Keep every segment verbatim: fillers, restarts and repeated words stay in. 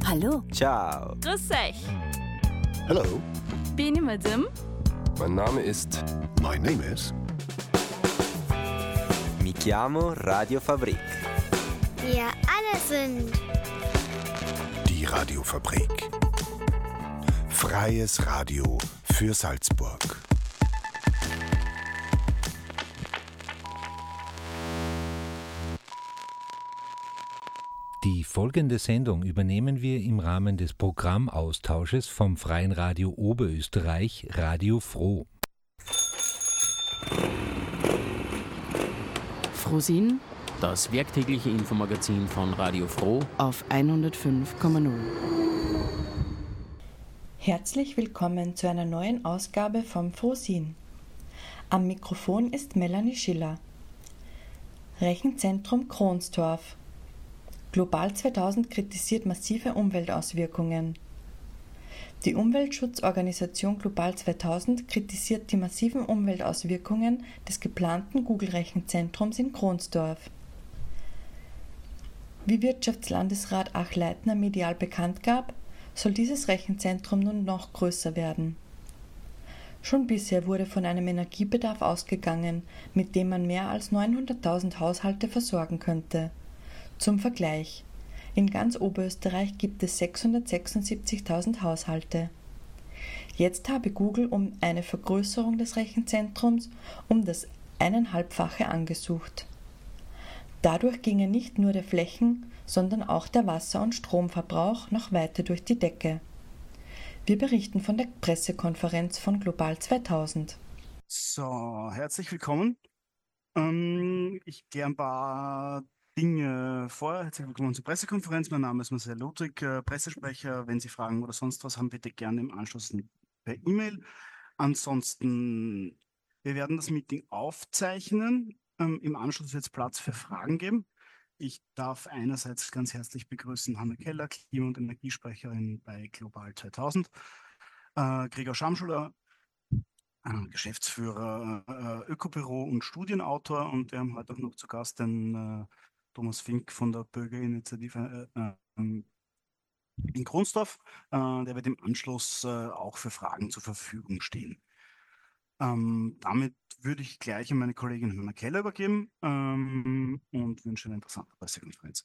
Hallo. Ciao. Grüß euch. Hello. Bin ich mit dem? Mein Name ist... My name is... Mi chiamo Radio Fabrik. Wir alle sind... Die Radiofabrik. Freies Radio für Salzburg. Die folgende Sendung übernehmen wir im Rahmen des Programmaustausches vom Freien Radio Oberösterreich Radio Froh. Frohsinn Das werktägliche Infomagazin von Radio Froh auf hundertfünf Komma null. Herzlich willkommen zu einer neuen Ausgabe vom Frohsinn. Am Mikrofon ist Melanie Schiller. Rechenzentrum Kronstorf. Global zweitausend kritisiert massive Umweltauswirkungen. Die Umweltschutzorganisation Global zweitausend kritisiert die massiven Umweltauswirkungen des geplanten Google-Rechenzentrums in Kronstorf. Wie Wirtschaftslandesrat Ach Leitner medial bekannt gab, soll dieses Rechenzentrum nun noch größer werden. Schon bisher wurde von einem Energiebedarf ausgegangen, mit dem man mehr als neunhunderttausend Haushalte versorgen könnte. Zum Vergleich: In ganz Oberösterreich gibt es sechshundertsechsundsiebzigtausend Haushalte. Jetzt habe Google um eine Vergrößerung des Rechenzentrums um das eineinhalbfache angesucht. Dadurch ginge nicht nur der Flächen-, sondern auch der Wasser- und Stromverbrauch noch weiter durch die Decke. Wir berichten von der Pressekonferenz von Global zweitausend. So, herzlich willkommen. Ähm, ich gehe ein paar Dinge vor. Herzlich willkommen zur Pressekonferenz. Mein Name ist Marcel Ludwig, äh, Pressesprecher. Wenn Sie Fragen oder sonst was haben, bitte gerne im Anschluss per E-Mail. Ansonsten, wir werden das Meeting aufzeichnen. Ähm, Im Anschluss wird es Platz für Fragen geben. Ich darf einerseits ganz herzlich begrüßen Hanna Keller, Klima- und Energiesprecherin bei Global zweitausend, äh, Gregor Schamschuler, äh, Geschäftsführer äh, Ökobüro und Studienautor, und wir haben heute auch noch zu Gast den äh, Thomas Fink von der Bürgerinitiative äh, äh, in Kronstorf. Äh, der wird im Anschluss äh, auch für Fragen zur Verfügung stehen. Ähm, damit würde ich gleich an meine Kollegin Hanna Keller übergeben ähm, und wünsche eine interessante Pressekonferenz.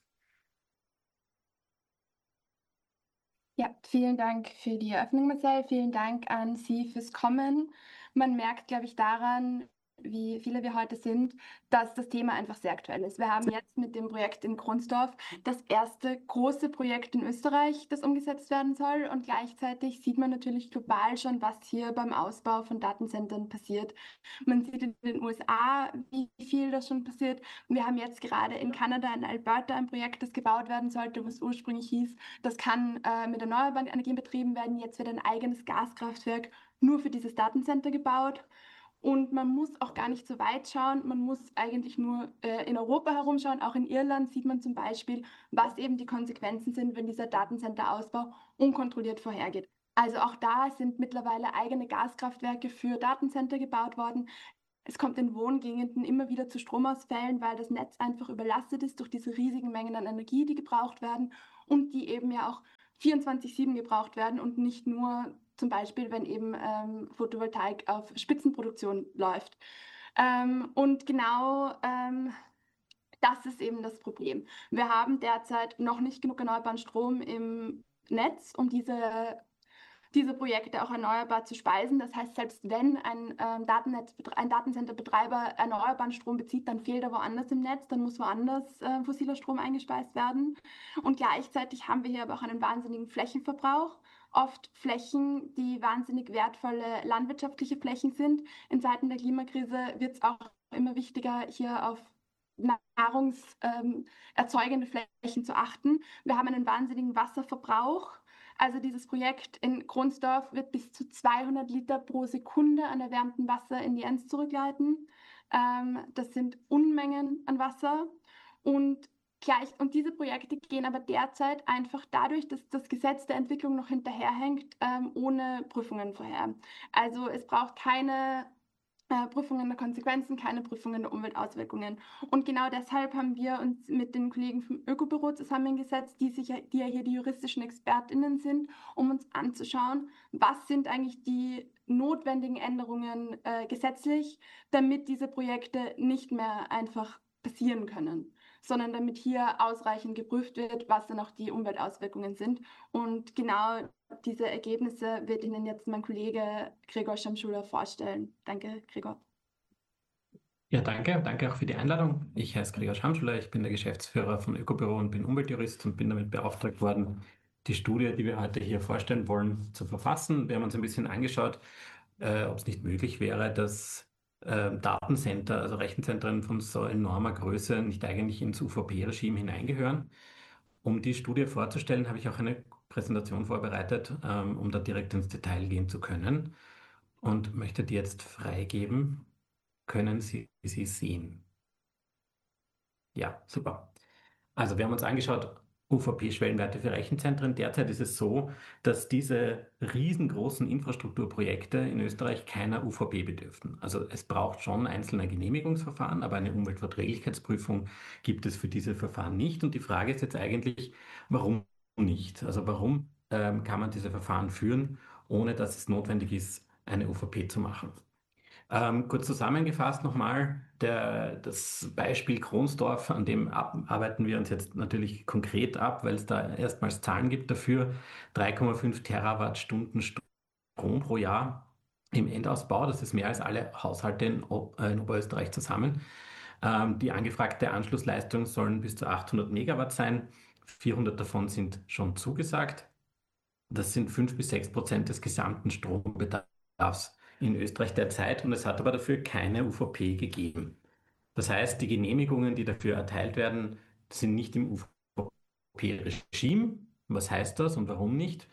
Ja, vielen Dank für die Eröffnung, Marcel. Vielen Dank an Sie fürs Kommen. Man merkt, glaube ich, daran, wie viele wir heute sind, dass das Thema einfach sehr aktuell ist. Wir haben jetzt mit dem Projekt in Kronstorf das erste große Projekt in Österreich, das umgesetzt werden soll, und gleichzeitig sieht man natürlich global schon, was hier beim Ausbau von Datenzentren passiert. Man sieht in den U S A, wie viel das schon passiert. Und wir haben jetzt gerade in Kanada, in Alberta, ein Projekt, das gebaut werden sollte, was ursprünglich hieß, das kann äh, mit erneuerbaren Energien betrieben werden. Jetzt wird ein eigenes Gaskraftwerk nur für dieses Datencenter gebaut. Und man muss auch gar nicht so weit schauen, man muss eigentlich nur äh, in Europa herumschauen. Auch in Irland sieht man zum Beispiel, was eben die Konsequenzen sind, wenn dieser Datencenterausbau unkontrolliert vorhergeht. Also auch da sind mittlerweile eigene Gaskraftwerke für Datencenter gebaut worden. Es kommt in Wohngegenden immer wieder zu Stromausfällen, weil das Netz einfach überlastet ist durch diese riesigen Mengen an Energie, die gebraucht werden und die eben ja auch vierundzwanzig sieben gebraucht werden und nicht nur zum Beispiel, wenn eben ähm, Photovoltaik auf Spitzenproduktion läuft. Ähm, und genau ähm, das ist eben das Problem. Wir haben derzeit noch nicht genug erneuerbaren Strom im Netz, um diese, diese Projekte auch erneuerbar zu speisen. Das heißt, selbst wenn ein, ähm, Datennetz, ein Datencenterbetreiber erneuerbaren Strom bezieht, dann fehlt er woanders im Netz, dann muss woanders äh, fossiler Strom eingespeist werden. Und gleichzeitig haben wir hier aber auch einen wahnsinnigen Flächenverbrauch. Oft Flächen, die wahnsinnig wertvolle landwirtschaftliche Flächen sind. In Zeiten der Klimakrise wird es auch immer wichtiger, hier auf nahrungserzeugende ähm, Flächen zu achten. Wir haben einen wahnsinnigen Wasserverbrauch. Also dieses Projekt in Kronstorf wird bis zu zweihundert Liter pro Sekunde an erwärmtem Wasser in die Enz zurückleiten. Ähm, das sind Unmengen an Wasser. Und Gleich, und diese Projekte gehen aber derzeit einfach dadurch, dass das Gesetz der Entwicklung noch hinterherhängt, ähm, ohne Prüfungen vorher. Also es braucht keine äh, Prüfungen der Konsequenzen, keine Prüfungen der Umweltauswirkungen. Und genau deshalb haben wir uns mit den Kollegen vom Ökobüro zusammengesetzt, die, sich, die ja hier die juristischen ExpertInnen sind, um uns anzuschauen, was sind eigentlich die notwendigen Änderungen äh, gesetzlich, damit diese Projekte nicht mehr einfach passieren können, sondern damit hier ausreichend geprüft wird, was dann auch die Umweltauswirkungen sind. Und genau diese Ergebnisse wird Ihnen jetzt mein Kollege Gregor Schamschuler vorstellen. Danke, Gregor. Ja, danke. Danke auch für die Einladung. Ich heiße Gregor Schamschuler, ich bin der Geschäftsführer von Ökobüro und bin Umweltjurist und bin damit beauftragt worden, die Studie, die wir heute hier vorstellen wollen, zu verfassen. Wir haben uns ein bisschen angeschaut, äh, ob es nicht möglich wäre, dass äh, Datencenter, also Rechenzentren von so enormer Größe nicht eigentlich ins U V P-Regime hineingehören. Um die Studie vorzustellen, habe ich auch eine Präsentation vorbereitet, ähm, um da direkt ins Detail gehen zu können und möchte die jetzt freigeben. Können Sie sie sehen? Ja, super. Also wir haben uns angeschaut, U V P-Schwellenwerte für Rechenzentren. Derzeit ist es so, dass diese riesengroßen Infrastrukturprojekte in Österreich keiner U V P bedürften. Also es braucht schon einzelne Genehmigungsverfahren, aber eine Umweltverträglichkeitsprüfung gibt es für diese Verfahren nicht. Und die Frage ist jetzt eigentlich, warum nicht? Also warum ähm, kann man diese Verfahren führen, ohne dass es notwendig ist, eine U V P zu machen? Ähm, kurz zusammengefasst nochmal, der, das Beispiel Kronsdorf, an dem ab, arbeiten wir uns jetzt natürlich konkret ab, weil es da erstmals Zahlen gibt dafür. drei Komma fünf Terawattstunden Strom pro Jahr im Endausbau, das ist mehr als alle Haushalte in, in Oberösterreich zusammen. Ähm, die angefragte Anschlussleistung sollen bis zu achthundert Megawatt sein, vierhundert davon sind schon zugesagt. Das sind fünf bis sechs Prozent des gesamten Strombedarfs in Österreich derzeit, und es hat aber dafür keine U V P gegeben. Das heißt, die Genehmigungen, die dafür erteilt werden, sind nicht im U V P-Regime. Was heißt das und warum nicht?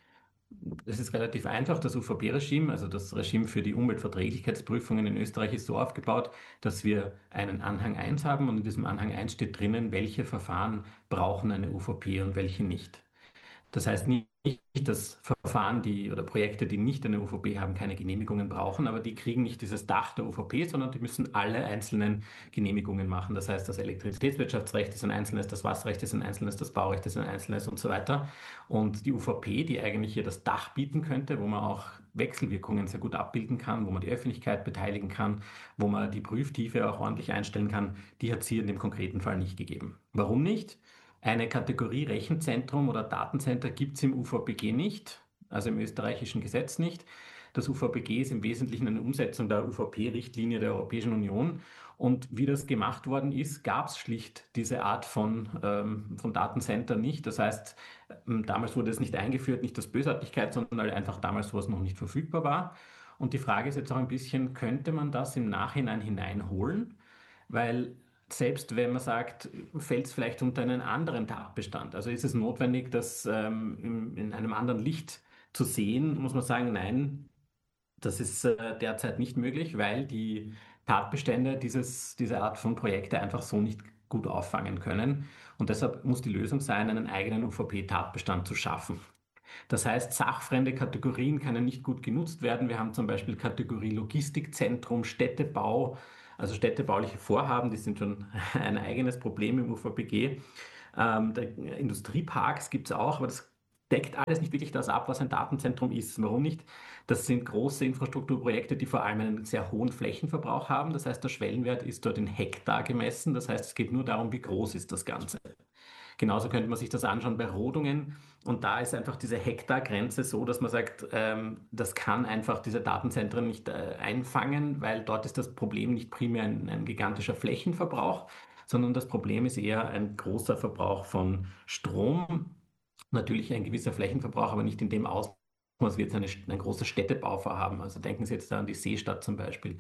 Es ist relativ einfach. Das U V P-Regime, also das Regime für die Umweltverträglichkeitsprüfungen in Österreich, ist so aufgebaut, dass wir einen Anhang eins haben, und in diesem Anhang eins steht drinnen, welche Verfahren brauchen eine U V P und welche nicht. Das heißt nicht, dass Verfahren, die oder Projekte, die nicht eine U V P haben, keine Genehmigungen brauchen, aber die kriegen nicht dieses Dach der U V P, sondern die müssen alle einzelnen Genehmigungen machen. Das heißt, das Elektrizitätswirtschaftsrecht ist ein einzelnes, das Wasserrecht ist ein einzelnes, das Baurecht ist ein einzelnes und so weiter. Und die U V P, die eigentlich hier das Dach bieten könnte, wo man auch Wechselwirkungen sehr gut abbilden kann, wo man die Öffentlichkeit beteiligen kann, wo man die Prüftiefe auch ordentlich einstellen kann, die hat es hier in dem konkreten Fall nicht gegeben. Warum nicht? Eine Kategorie Rechenzentrum oder Datencenter gibt es im U V P G nicht, also im österreichischen Gesetz nicht. Das U V P G ist im Wesentlichen eine Umsetzung der U V P-Richtlinie der Europäischen Union. Und wie das gemacht worden ist, gab es schlicht diese Art von, ähm, von Datencenter nicht. Das heißt, ähm, damals wurde es nicht eingeführt, nicht aus Bösartigkeit, sondern weil einfach damals sowas noch nicht verfügbar war. Und die Frage ist jetzt auch ein bisschen, könnte man das im Nachhinein hineinholen? Weil selbst wenn man sagt, fällt es vielleicht unter einen anderen Tatbestand. Also ist es notwendig, das ähm, in, in einem anderen Licht zu sehen, muss man sagen, nein, das ist äh, derzeit nicht möglich, weil die Tatbestände dieses, diese Art von Projekte einfach so nicht gut auffangen können. Und deshalb muss die Lösung sein, einen eigenen U V P-Tatbestand zu schaffen. Das heißt, sachfremde Kategorien können nicht gut genutzt werden. Wir haben zum Beispiel Kategorie Logistikzentrum, Städtebau, also städtebauliche Vorhaben, die sind schon ein eigenes Problem im U V P G. Ähm, der Industrieparks gibt es auch, aber das deckt alles nicht wirklich das ab, was ein Datenzentrum ist. Warum nicht? Das sind große Infrastrukturprojekte, die vor allem einen sehr hohen Flächenverbrauch haben. Das heißt, der Schwellenwert ist dort in Hektar gemessen. Das heißt, es geht nur darum, wie groß ist das Ganze. Genauso könnte man sich das anschauen bei Rodungen. Und da ist einfach diese Hektargrenze so, dass man sagt, ähm, das kann einfach diese Datenzentren nicht äh, einfangen, weil dort ist das Problem nicht primär ein, ein gigantischer Flächenverbrauch, sondern das Problem ist eher ein großer Verbrauch von Strom. Natürlich ein gewisser Flächenverbrauch, aber nicht in dem Ausmaß, wie jetzt eine, ein großes Städtebauvorhaben, also denken Sie jetzt da an die Seestadt zum Beispiel,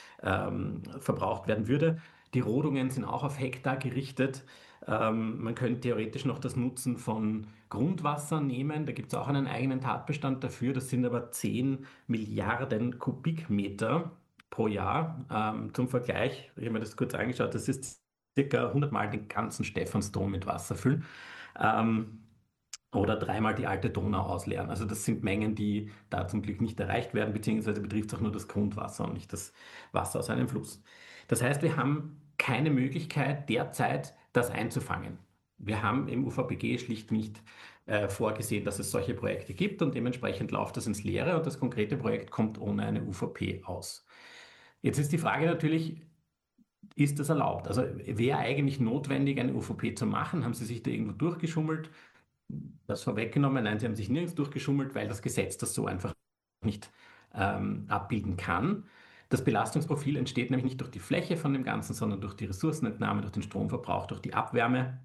ähm, verbraucht werden würde. Die Rodungen sind auch auf Hektar gerichtet. Ähm, man könnte theoretisch noch das Nutzen von Grundwasser nehmen. Da gibt es auch einen eigenen Tatbestand dafür. Das sind aber zehn Milliarden Kubikmeter pro Jahr. Ähm, zum Vergleich, ich habe mir das kurz angeschaut, das ist circa hundert Mal den ganzen Stephansdom mit Wasser füllen. Ähm, oder dreimal die alte Donau ausleeren. Also das sind Mengen, die da zum Glück nicht erreicht werden, beziehungsweise betrifft es auch nur das Grundwasser und nicht das Wasser aus einem Fluss. Das heißt, wir haben keine Möglichkeit derzeit, das einzufangen. Wir haben im U V P G schlicht nicht äh, vorgesehen, dass es solche Projekte gibt und dementsprechend läuft das ins Leere und das konkrete Projekt kommt ohne eine U V P aus. Jetzt ist die Frage natürlich, ist das erlaubt? Also wäre eigentlich notwendig, eine U V P zu machen? Haben Sie sich da irgendwo durchgeschummelt? Das vorweggenommen, nein, Sie haben sich nirgends durchgeschummelt, weil das Gesetz das so einfach nicht ähm, abbilden kann. Das Belastungsprofil entsteht nämlich nicht durch die Fläche von dem Ganzen, sondern durch die Ressourcenentnahme, durch den Stromverbrauch, durch die Abwärme.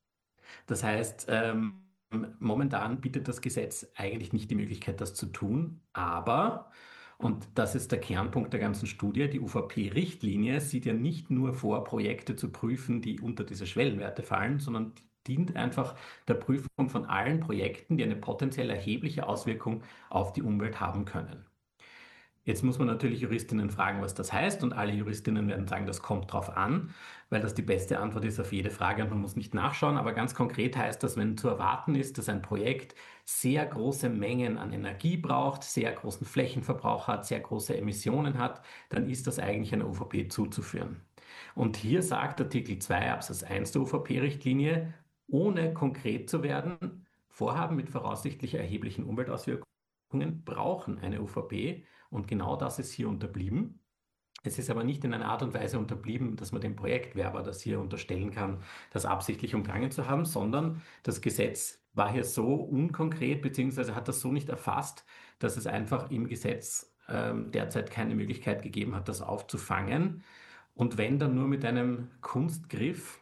Das heißt, ähm, momentan bietet das Gesetz eigentlich nicht die Möglichkeit, das zu tun, aber, und das ist der Kernpunkt der ganzen Studie, die U V P-Richtlinie sieht ja nicht nur vor, Projekte zu prüfen, die unter diese Schwellenwerte fallen, sondern dient einfach der Prüfung von allen Projekten, die eine potenziell erhebliche Auswirkung auf die Umwelt haben können. Jetzt muss man natürlich Juristinnen fragen, was das heißt, und alle Juristinnen werden sagen, das kommt drauf an, weil das die beste Antwort ist auf jede Frage und man muss nicht nachschauen. Aber ganz konkret heißt das, wenn zu erwarten ist, dass ein Projekt sehr große Mengen an Energie braucht, sehr großen Flächenverbrauch hat, sehr große Emissionen hat, dann ist das eigentlich einer U V P zuzuführen. Und hier sagt Artikel zwei Absatz eins der U V P-Richtlinie, ohne konkret zu werden, Vorhaben mit voraussichtlich erheblichen Umweltauswirkungen brauchen eine U V P. Und genau das ist hier unterblieben. Es ist aber nicht in einer Art und Weise unterblieben, dass man dem Projektwerber das hier unterstellen kann, das absichtlich umgangen zu haben, sondern das Gesetz war hier so unkonkret, beziehungsweise hat das so nicht erfasst, dass es einfach im Gesetz ähm, derzeit keine Möglichkeit gegeben hat, das aufzufangen. Und wenn dann nur mit einem Kunstgriff.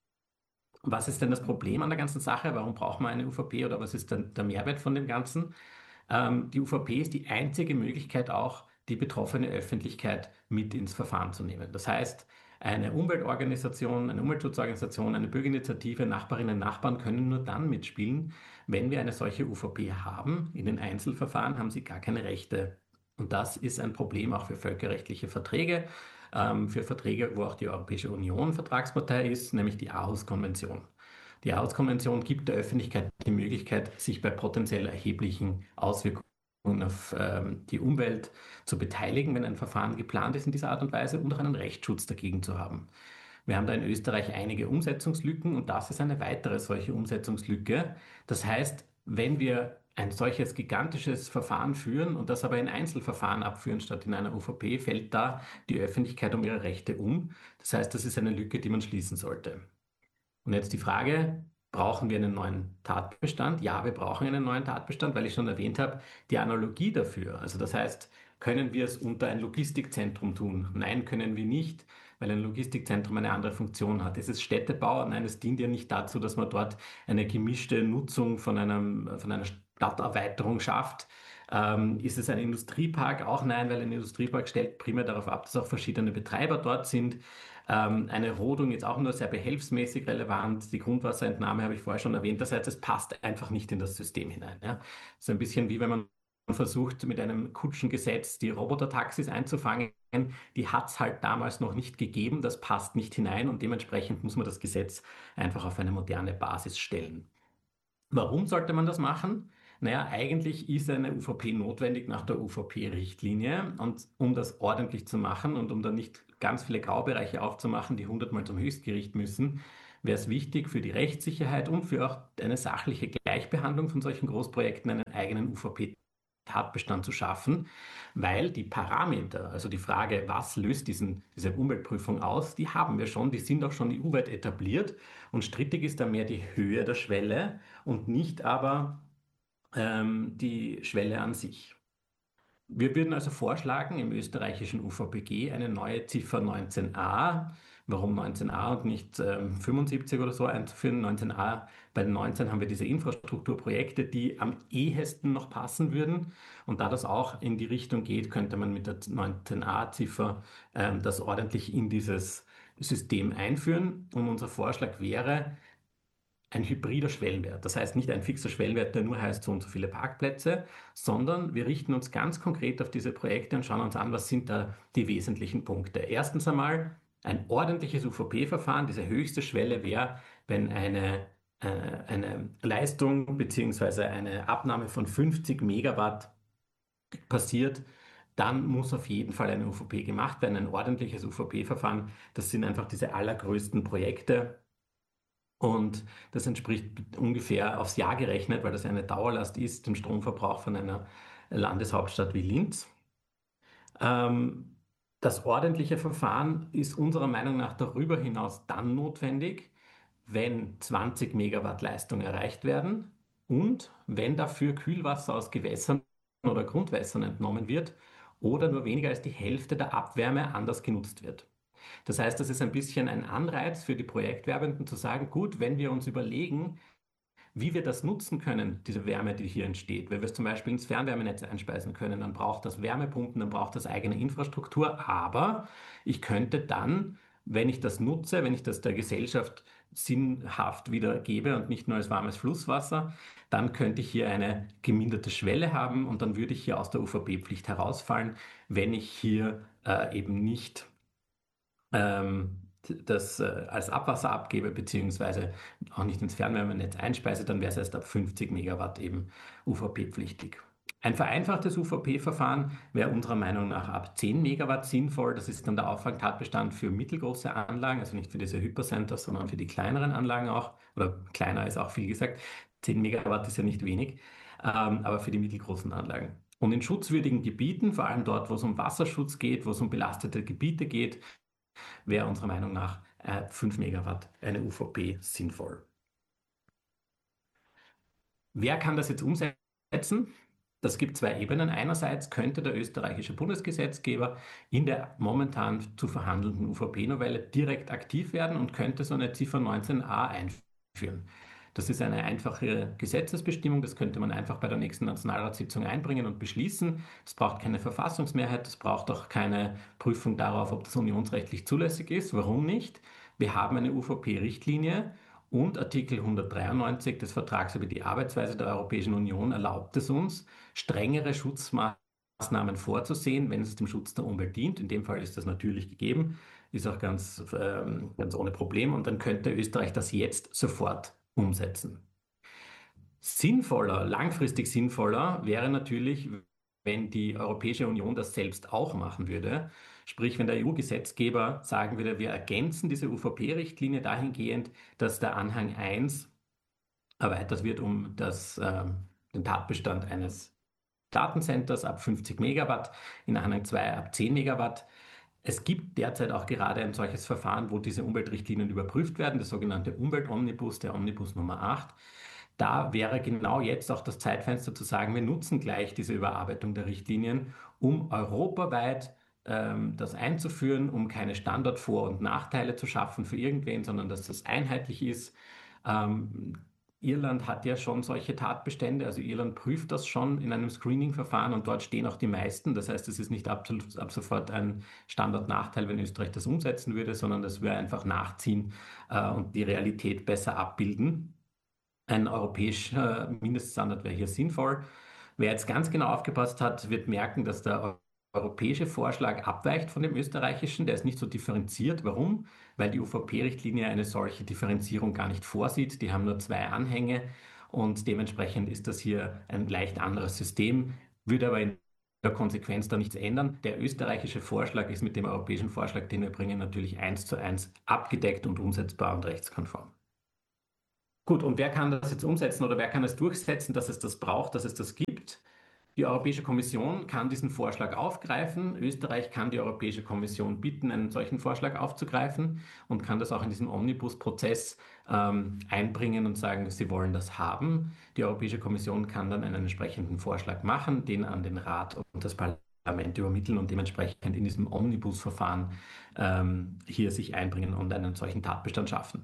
Was ist denn das Problem an der ganzen Sache? Warum braucht man eine U V P oder was ist denn der Mehrwert von dem Ganzen? Ähm, die U V P ist die einzige Möglichkeit auch, die betroffene Öffentlichkeit mit ins Verfahren zu nehmen. Das heißt, eine Umweltorganisation, eine Umweltschutzorganisation, eine Bürgerinitiative, Nachbarinnen und Nachbarn können nur dann mitspielen, wenn wir eine solche U V P haben. In den Einzelverfahren haben sie gar keine Rechte. Und das ist ein Problem auch für völkerrechtliche Verträge, ähm, für Verträge, wo auch die Europäische Union Vertragspartei ist, nämlich die Aarhus-Konvention. Die Aarhus-Konvention gibt der Öffentlichkeit die Möglichkeit, sich bei potenziell erheblichen Auswirkungen auf ähm, die Umwelt zu beteiligen, wenn ein Verfahren geplant ist in dieser Art und Weise und auch einen Rechtsschutz dagegen zu haben. Wir haben da in Österreich einige Umsetzungslücken und das ist eine weitere solche Umsetzungslücke. Das heißt, wenn wir ein solches gigantisches Verfahren führen und das aber in Einzelverfahren abführen statt in einer U V P, fällt da die Öffentlichkeit um ihre Rechte um. Das heißt, das ist eine Lücke, die man schließen sollte. Und jetzt die Frage, brauchen wir einen neuen Tatbestand? Ja, wir brauchen einen neuen Tatbestand, weil ich schon erwähnt habe, die Analogie dafür. Also das heißt, können wir es unter ein Logistikzentrum tun? Nein, können wir nicht, weil ein Logistikzentrum eine andere Funktion hat. Es ist Städtebau, nein, es dient ja nicht dazu, dass man dort eine gemischte Nutzung von, einem, von einer Stadterweiterung schafft. Ähm, ist es ein Industriepark? Auch nein, weil ein Industriepark stellt primär darauf ab, dass auch verschiedene Betreiber dort sind. Ähm, eine Rodung ist auch nur sehr behelfsmäßig relevant. Die Grundwasserentnahme habe ich vorher schon erwähnt. Das heißt, es passt einfach nicht in das System hinein. Ja? Das ist ein bisschen wie wenn man versucht, mit einem Kutschengesetz die Robotertaxis einzufangen. Die hat es halt damals noch nicht gegeben. Das passt nicht hinein und dementsprechend muss man das Gesetz einfach auf eine moderne Basis stellen. Warum sollte man das machen? Naja, eigentlich ist eine U V P notwendig nach der U V P-Richtlinie und um das ordentlich zu machen und um dann nicht ganz viele Graubereiche aufzumachen, die hundertmal zum Höchstgericht müssen, wäre es wichtig für die Rechtssicherheit und für auch eine sachliche Gleichbehandlung von solchen Großprojekten einen eigenen U V P-Tatbestand zu schaffen, weil die Parameter, also die Frage, was löst diesen, diese Umweltprüfung aus, die haben wir schon, die sind auch schon E U-weit etabliert und strittig ist da mehr die Höhe der Schwelle und nicht aber ähm, die Schwelle an sich. Wir würden also vorschlagen, im österreichischen U V P G eine neue Ziffer neunzehn a, warum neunzehn a und nicht ähm, fünfundsiebzig oder so einzuführen. neunzehn a, bei den neunzehn haben wir diese Infrastrukturprojekte, die am ehesten noch passen würden. Und da das auch in die Richtung geht, könnte man mit der neunzehn a-Ziffer ähm, das ordentlich in dieses System einführen. Und unser Vorschlag wäre, ein hybrider Schwellenwert. Das heißt nicht ein fixer Schwellenwert, der nur heißt so und so viele Parkplätze, sondern wir richten uns ganz konkret auf diese Projekte und schauen uns an, was sind da die wesentlichen Punkte. Erstens einmal ein ordentliches U V P-Verfahren. Diese höchste Schwelle wäre, wenn eine äh, eine Leistung bzw. eine Abnahme von fünfzig Megawatt passiert, dann muss auf jeden Fall eine U V P gemacht werden, ein ordentliches U V P-Verfahren. Das sind einfach diese allergrößten Projekte. Und das entspricht ungefähr aufs Jahr gerechnet, weil das eine Dauerlast ist, dem Stromverbrauch von einer Landeshauptstadt wie Linz. Ähm, das ordentliche Verfahren ist unserer Meinung nach darüber hinaus dann notwendig, wenn zwanzig Megawatt Leistung erreicht werden und wenn dafür Kühlwasser aus Gewässern oder Grundwässern entnommen wird oder nur weniger als die Hälfte der Abwärme anders genutzt wird. Das heißt, das ist ein bisschen ein Anreiz für die Projektwerbenden zu sagen, gut, wenn wir uns überlegen, wie wir das nutzen können, diese Wärme, die hier entsteht, wenn wir es zum Beispiel ins Fernwärmenetz einspeisen können, dann braucht das Wärmepumpen, dann braucht das eigene Infrastruktur, aber ich könnte dann, wenn ich das nutze, wenn ich das der Gesellschaft sinnhaft wiedergebe und nicht nur als warmes Flusswasser, dann könnte ich hier eine geminderte Schwelle haben und dann würde ich hier aus der U V P-Pflicht herausfallen, wenn ich hier äh, eben nicht ähm, das äh, als Abwasser abgebe, beziehungsweise auch nicht ins Fernwärmenetz einspeise, dann wäre es erst ab fünfzig Megawatt eben U V P-pflichtig. Ein vereinfachtes U V P-Verfahren wäre unserer Meinung nach ab zehn Megawatt sinnvoll. Das ist dann der Auffangtatbestand für mittelgroße Anlagen, also nicht für diese Hypercenters, sondern für die kleineren Anlagen auch. Oder kleiner ist auch viel gesagt. zehn Megawatt ist ja nicht wenig, ähm, aber für die mittelgroßen Anlagen. Und in schutzwürdigen Gebieten, vor allem dort, wo es um Wasserschutz geht, wo es um belastete Gebiete geht, wäre unserer Meinung nach äh, fünf Megawatt eine U V P sinnvoll. Wer kann das jetzt umsetzen? Das gibt zwei Ebenen. Einerseits könnte der österreichische Bundesgesetzgeber in der momentan zu verhandelnden U V P-Novelle direkt aktiv werden und könnte so eine Ziffer neunzehn a einführen. Das ist eine einfache Gesetzesbestimmung, das könnte man einfach bei der nächsten Nationalratssitzung einbringen und beschließen. Es braucht keine Verfassungsmehrheit, es braucht auch keine Prüfung darauf, ob das unionsrechtlich zulässig ist. Warum nicht? Wir haben eine U V P-Richtlinie und Artikel hundertdreiundneunzig des Vertrags über die Arbeitsweise der Europäischen Union erlaubt es uns, strengere Schutzmaßnahmen vorzusehen, wenn es dem Schutz der Umwelt dient. In dem Fall ist das natürlich gegeben, ist auch ganz, ähm, ganz ohne Problem und dann könnte Österreich das jetzt sofort umsetzen. Sinnvoller, langfristig sinnvoller wäre natürlich, wenn die Europäische Union das selbst auch machen würde. Sprich, wenn der E U-Gesetzgeber sagen würde, wir ergänzen diese U V P-Richtlinie dahingehend, dass der Anhang eins erweitert wird um das, äh, den Tatbestand eines Datencenters ab fünfzig Megawatt, in Anhang zwei ab zehn Megawatt. Es gibt derzeit auch gerade ein solches Verfahren, wo diese Umweltrichtlinien überprüft werden, das sogenannte Umweltomnibus, der Omnibus Nummer acht. Da wäre genau jetzt auch das Zeitfenster zu sagen, wir nutzen gleich diese Überarbeitung der Richtlinien, um europaweit ähm, das einzuführen, um keine Standardvor- und Nachteile zu schaffen für irgendwen, sondern dass das einheitlich ist. Ähm, Irland hat ja schon solche Tatbestände, also Irland prüft das schon in einem Screening-Verfahren und dort stehen auch die meisten. Das heißt, es ist nicht ab, ab sofort ein Standardnachteil, wenn Österreich das umsetzen würde, sondern das würde einfach nachziehen äh, und die Realität besser abbilden. Ein europäischer Mindeststandard wäre hier sinnvoll. Wer jetzt ganz genau aufgepasst hat, wird merken, dass der europäische Vorschlag abweicht von dem österreichischen. Der ist nicht so differenziert. Warum? Weil die U V P-Richtlinie eine solche Differenzierung gar nicht vorsieht. Die haben nur zwei Anhänge und dementsprechend ist das hier ein leicht anderes System, würde aber in der Konsequenz da nichts ändern. Der österreichische Vorschlag ist mit dem europäischen Vorschlag, den wir bringen, natürlich eins zu eins abgedeckt und umsetzbar und rechtskonform. Gut, und wer kann das jetzt umsetzen oder wer kann es durchsetzen, dass es das braucht, dass es das gibt? Die Europäische Kommission kann diesen Vorschlag aufgreifen. Österreich kann die Europäische Kommission bitten, einen solchen Vorschlag aufzugreifen und kann das auch in diesen Omnibus-Prozess ähm, einbringen und sagen, sie wollen das haben. Die Europäische Kommission kann dann einen entsprechenden Vorschlag machen, den an den Rat und das Parlament übermitteln und dementsprechend in diesem Omnibus-Verfahren ähm, hier sich einbringen und einen solchen Tatbestand schaffen.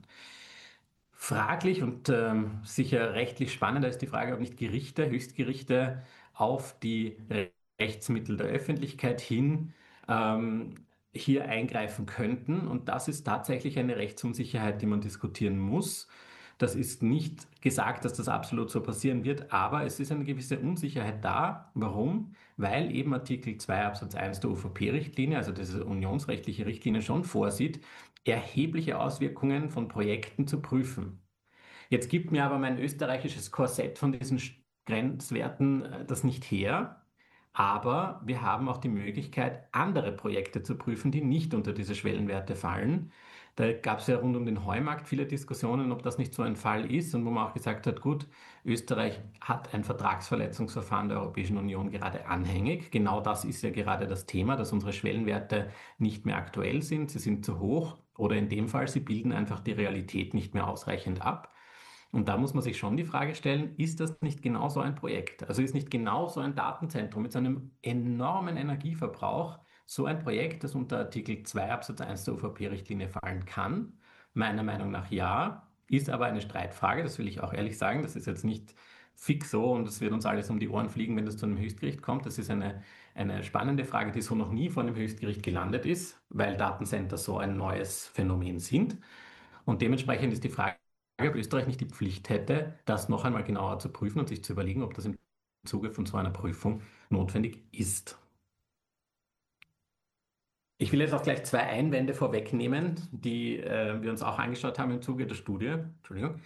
Fraglich und ähm, sicher rechtlich spannender ist die Frage, ob nicht Gerichte, Höchstgerichte auf die Rechtsmittel der Öffentlichkeit hin ähm, hier eingreifen könnten. Und das ist tatsächlich eine Rechtsunsicherheit, die man diskutieren muss. Das ist nicht gesagt, dass das absolut so passieren wird, aber es ist eine gewisse Unsicherheit da. Warum? Weil eben Artikel zwei Absatz eins der U V P-Richtlinie, also diese unionsrechtliche Richtlinie, schon vorsieht, erhebliche Auswirkungen von Projekten zu prüfen. Jetzt gibt mir aber mein österreichisches Korsett von diesen Grenzwerten äh, das nicht her. Aber wir haben auch die Möglichkeit, andere Projekte zu prüfen, die nicht unter diese Schwellenwerte fallen. Da gab es ja rund um den Heumarkt viele Diskussionen, ob das nicht so ein Fall ist und wo man auch gesagt hat, gut, Österreich hat ein Vertragsverletzungsverfahren der Europäischen Union gerade anhängig. Genau das ist ja gerade das Thema, dass unsere Schwellenwerte nicht mehr aktuell sind, sie sind zu hoch oder in dem Fall, sie bilden einfach die Realität nicht mehr ausreichend ab. Und da muss man sich schon die Frage stellen, ist das nicht genau so ein Projekt? Also ist nicht genau so ein Datenzentrum mit so einem enormen Energieverbrauch so ein Projekt, das unter Artikel zwei Absatz eins der U V P-Richtlinie fallen kann? Meiner Meinung nach ja, ist aber eine Streitfrage, das will ich auch ehrlich sagen. Das ist jetzt nicht fix so und es wird uns alles um die Ohren fliegen, wenn das zu einem Höchstgericht kommt. Das ist eine, eine spannende Frage, die so noch nie vor einem Höchstgericht gelandet ist, weil Datencenter so ein neues Phänomen sind. Und dementsprechend ist die Frage, ob Österreich nicht die Pflicht hätte, das noch einmal genauer zu prüfen und sich zu überlegen, ob das im Zuge von so einer Prüfung notwendig ist. Ich will jetzt auch gleich zwei Einwände vorwegnehmen, die äh, wir uns auch angeschaut haben im Zuge der Studie. Entschuldigung.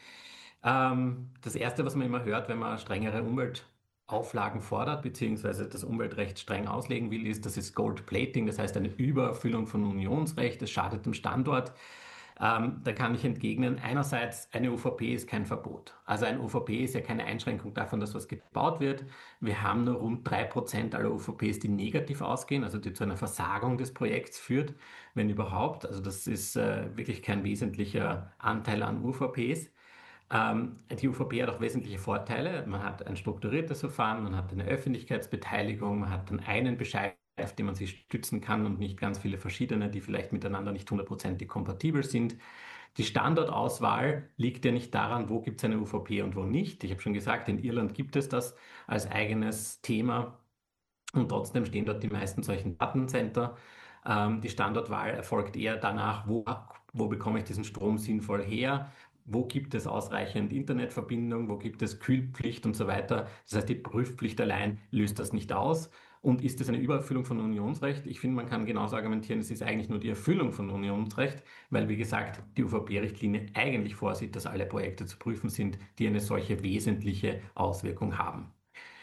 Ähm, das Erste, was man immer hört, wenn man strengere Umweltauflagen fordert, beziehungsweise das Umweltrecht streng auslegen will, ist, das ist Gold Plating, das heißt eine Übererfüllung von Unionsrecht, das schadet dem Standort. Ähm, da kann ich entgegnen, einerseits, eine U V P ist kein Verbot. Also ein U V P ist ja keine Einschränkung davon, dass was gebaut wird. Wir haben nur rund drei Prozent aller U V Ps, die negativ ausgehen, also die zu einer Versagung des Projekts führt, wenn überhaupt. Also das ist äh, wirklich kein wesentlicher Anteil an U V Ps. Ähm, die U V P hat auch wesentliche Vorteile. Man hat ein strukturiertes Verfahren, man hat eine Öffentlichkeitsbeteiligung, man hat dann einen Bescheid, auf den man sich stützen kann und nicht ganz viele verschiedene, die vielleicht miteinander nicht hundertprozentig kompatibel sind. Die Standortauswahl liegt ja nicht daran, wo gibt es eine U V P und wo nicht. Ich habe schon gesagt, in Irland gibt es das als eigenes Thema und trotzdem stehen dort die meisten solchen Datencenter. Ähm, die Standortwahl erfolgt eher danach, wo, wo bekomme ich diesen Strom sinnvoll her, wo gibt es ausreichend Internetverbindung, wo gibt es Kühlpflicht und so weiter. Das heißt, die Prüfpflicht allein löst das nicht aus. Und ist es eine Übererfüllung von Unionsrecht? Ich finde, man kann genauso argumentieren, es ist eigentlich nur die Erfüllung von Unionsrecht, weil, wie gesagt, die U V P-Richtlinie eigentlich vorsieht, dass alle Projekte zu prüfen sind, die eine solche wesentliche Auswirkung haben.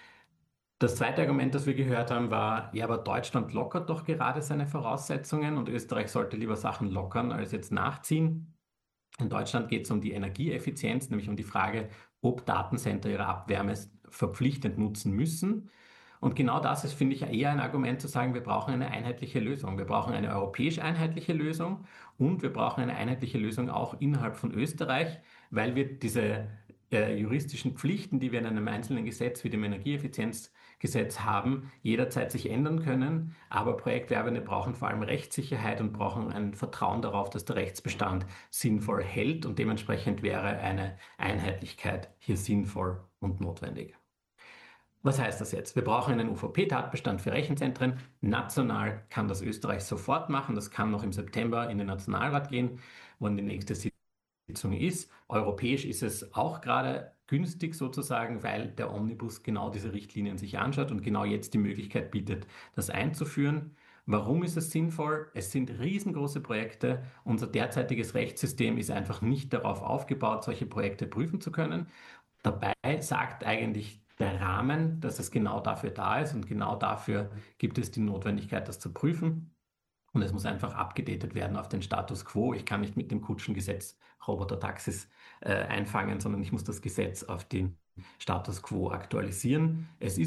Das zweite Argument, das wir gehört haben, war, ja, aber Deutschland lockert doch gerade seine Voraussetzungen und Österreich sollte lieber Sachen lockern als jetzt nachziehen. In Deutschland geht es um die Energieeffizienz, nämlich um die Frage, ob Datencenter ihre Abwärme verpflichtend nutzen müssen. Und genau das ist, finde ich, eher ein Argument zu sagen, wir brauchen eine einheitliche Lösung. Wir brauchen eine europäisch einheitliche Lösung und wir brauchen eine einheitliche Lösung auch innerhalb von Österreich, weil wir diese äh, juristischen Pflichten, die wir in einem einzelnen Gesetz wie dem Energieeffizienzgesetz haben, jederzeit sich ändern können. Aber Projektwerbende brauchen vor allem Rechtssicherheit und brauchen ein Vertrauen darauf, dass der Rechtsbestand sinnvoll hält und dementsprechend wäre eine Einheitlichkeit hier sinnvoll und notwendig. Was heißt das jetzt? Wir brauchen einen U V P-Tatbestand für Rechenzentren. National kann das Österreich sofort machen. Das kann noch im September in den Nationalrat gehen, wann die nächste Sitzung ist. Europäisch ist es auch gerade günstig sozusagen, weil der Omnibus genau diese Richtlinien sich anschaut und genau jetzt die Möglichkeit bietet, das einzuführen. Warum ist es sinnvoll? Es sind riesengroße Projekte. Unser derzeitiges Rechtssystem ist einfach nicht darauf aufgebaut, solche Projekte prüfen zu können. Dabei sagt eigentlich der Rahmen, dass es genau dafür da ist und genau dafür gibt es die Notwendigkeit, das zu prüfen. Und es muss einfach abgedatet werden auf den Status quo. Ich kann nicht mit dem Kutschengesetz Roboter-Taxis äh, einfangen, sondern ich muss das Gesetz auf den Status quo aktualisieren. Es ist